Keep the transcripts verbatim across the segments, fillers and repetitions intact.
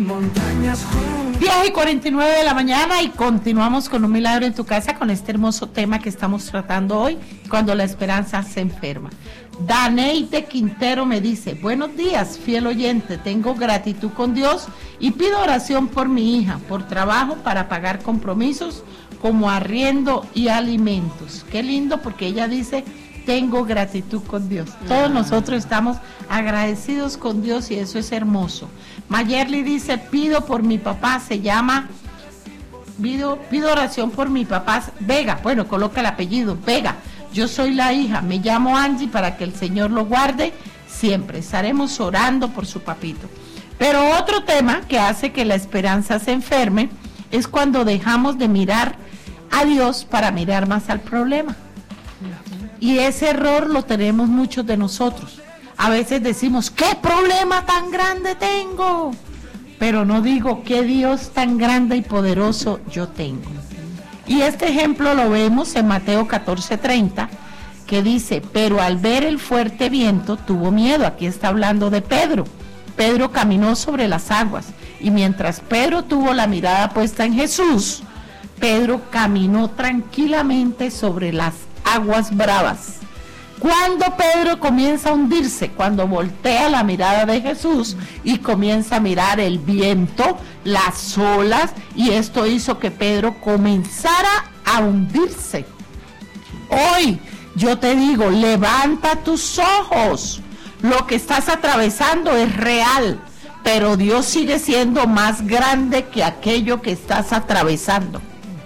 diez y cuarenta y nueve de la mañana y continuamos con Un Milagro en tu Casa con este hermoso tema que estamos tratando hoy, cuando la esperanza se enferma. Daneide Quintero me dice: buenos días, fiel oyente, tengo gratitud con Dios y pido oración por mi hija, por trabajo para pagar compromisos como arriendo y alimentos. Qué lindo, porque ella dice: tengo gratitud con Dios. Todos nosotros estamos agradecidos con Dios y eso es hermoso. Mayerly dice: pido por mi papá, se llama, pido, pido oración por mi papá, Vega, bueno, coloca el apellido, Vega. Yo soy la hija, me llamo Angie, para que el Señor lo guarde siempre. Estaremos orando por su papito. Pero otro tema que hace que la esperanza se enferme es cuando dejamos de mirar a Dios para mirar más al problema. Y ese error lo tenemos muchos de nosotros. A veces decimos: ¿qué problema tan grande tengo? Pero no digo: ¿qué Dios tan grande y poderoso yo tengo? Y este ejemplo lo vemos en Mateo catorce treinta, que dice: pero al ver el fuerte viento tuvo miedo. Aquí está hablando de Pedro. Pedro caminó sobre las aguas, y mientras Pedro tuvo la mirada puesta en Jesús, Pedro caminó tranquilamente sobre las aguas bravas. Cuando Pedro comienza a hundirse, cuando voltea la mirada de Jesús y comienza a mirar el viento, las olas, y esto hizo que Pedro comenzara a hundirse. Hoy yo te digo: levanta tus ojos. Lo que estás atravesando es real, pero Dios sigue siendo más grande que aquello que estás atravesando.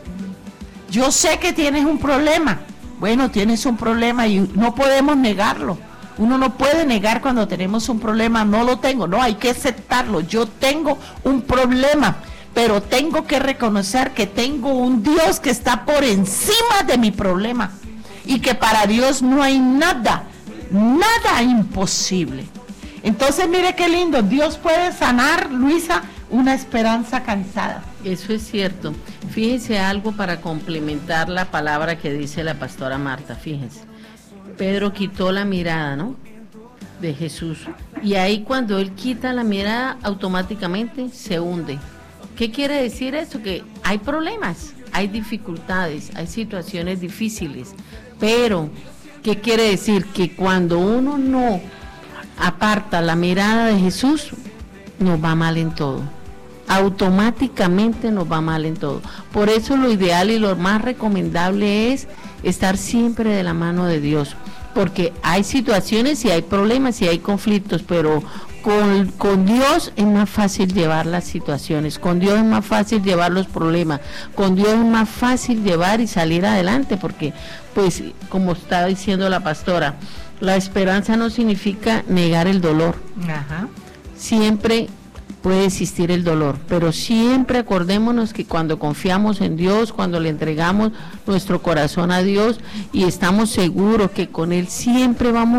Yo sé que tienes un problema. Bueno, tienes un problema y no podemos negarlo. Uno no puede negar cuando tenemos un problema: no lo tengo, no, hay que aceptarlo. Yo tengo un problema, pero tengo que reconocer que tengo un Dios que está por encima de mi problema y que para Dios no hay nada, nada imposible. Entonces, mire qué lindo, Dios puede sanar, Luisa, una esperanza cansada. Eso es cierto. Fíjense algo para complementar la palabra que dice la pastora Marta. Fíjense, Pedro quitó la mirada, ¿no?, de Jesús, y ahí cuando él quita la mirada, automáticamente se hunde. ¿Qué quiere decir eso? Que hay problemas, hay dificultades, hay situaciones difíciles, pero ¿qué quiere decir? Que cuando uno no aparta la mirada de Jesús, nos va mal en todo. Automáticamente nos va mal en todo. Por eso lo ideal y lo más recomendable es estar siempre de la mano de Dios, porque hay situaciones y hay problemas y hay conflictos, pero con, con Dios es más fácil llevar las situaciones, con Dios es más fácil llevar los problemas, con Dios es más fácil llevar y salir adelante, porque pues como está diciendo la pastora, la esperanza no significa negar el dolor. Ajá. Siempre puede existir el dolor, pero siempre acordémonos que cuando confiamos en Dios, cuando le entregamos nuestro corazón a Dios y estamos seguros que con Él siempre vamos